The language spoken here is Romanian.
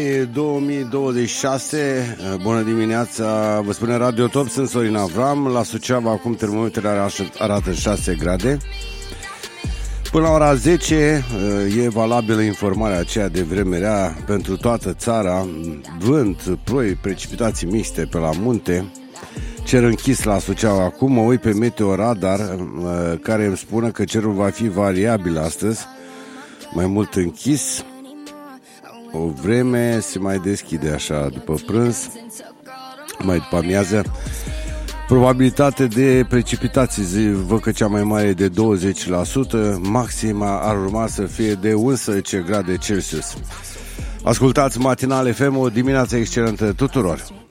2026, bună dimineața, vă spune Radio Top, sunt Sorin Avram. La Suceava acum termometrele arată 6 grade. Până la ora 10 e valabilă informarea aceea de vreme rea pentru toată țara. Vânt, ploi, precipitații mixte pe la munte. Cer închis la Suceava acum, mă uit pe Meteoradar care îmi spune că cerul va fi variabil astăzi, mai mult închis. O vreme se mai deschide așa după prânz, mai după amiază. Probabilitate de precipitații văd că cea mai mare e de 20%, maxima ar urma să fie de 11 grade Celsius. Ascultați Matinal FM, o dimineață excelentă tuturor!